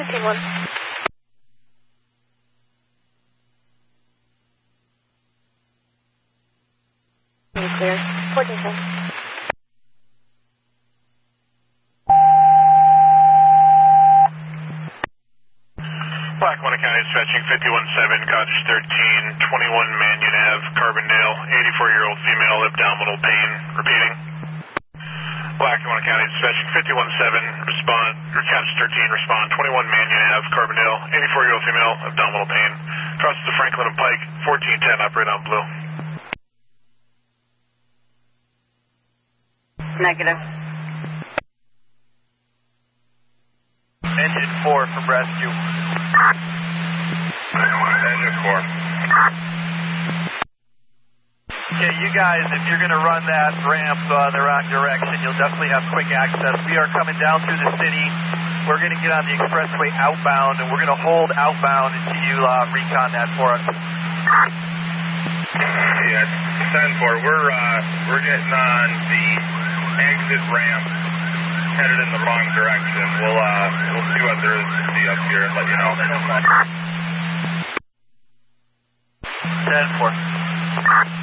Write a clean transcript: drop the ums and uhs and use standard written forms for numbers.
14-1. Clear. 14-10. Lackawanna County dispatching 51-7, Cottage 13, 21 Manion Ave, Carbondale, 84-year-old female, abdominal pain, repeating. Lackawanna County dispatching 51-7, respond, or Cottage 13, respond, 21 Manion Ave, Carbondale, 84-year-old female, abdominal pain, crosses the Franklin and Pike, 1410, operate on blue. Negative. Engine 4 from rescue. Engine 4. Okay, you guys, if you're going to run that ramp the wrong direction, you'll definitely have quick access. We are coming down through the city. We're going to get on the expressway outbound, and we're going to hold outbound until you recon that for us. Yeah, 10-4. We're getting on the exit ramp, headed in the wrong direction. We'll see what there is to see up here and let you know. 10-4.